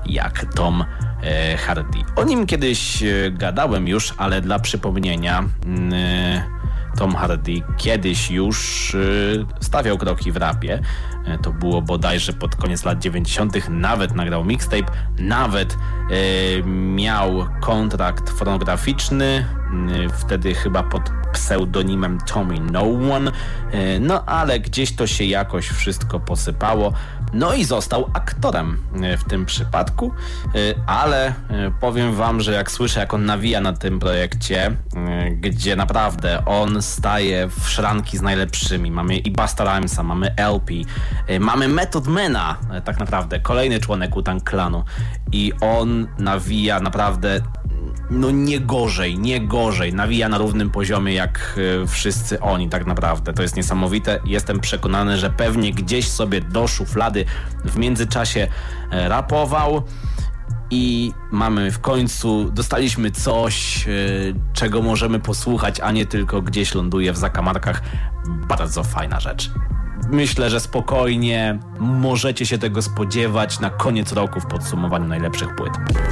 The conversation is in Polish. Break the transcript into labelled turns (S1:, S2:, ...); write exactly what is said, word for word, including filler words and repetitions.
S1: jak Tom Hardy. O nim kiedyś gadałem już, ale dla przypomnienia, Tom Hardy kiedyś już stawiał kroki w rapie. To było bodajże pod koniec lat dziewięćdziesiątych. Nawet nagrał mixtape, nawet miał kontrakt fonograficzny, wtedy chyba pod pseudonimem Tommy No One, no ale gdzieś to się jakoś wszystko posypało, no i został aktorem w tym przypadku, ale powiem wam, że jak słyszę, jak on nawija na tym projekcie, gdzie naprawdę on staje w szranki z najlepszymi, mamy i Busta Rhymesa, mamy L P, mamy Method Mana, tak naprawdę kolejny członek Wu-Tang Clanu, i on nawija naprawdę no nie gorzej, nie gorzej. Nawija na równym poziomie jak wszyscy oni tak naprawdę. To jest niesamowite. Jestem przekonany, że pewnie gdzieś sobie do szuflady w międzyczasie rapował i mamy w końcu, dostaliśmy coś, czego możemy posłuchać, a nie tylko gdzieś ląduje w zakamarkach. Bardzo fajna rzecz. Myślę, że spokojnie możecie się tego spodziewać na koniec roku w podsumowaniu najlepszych płyt.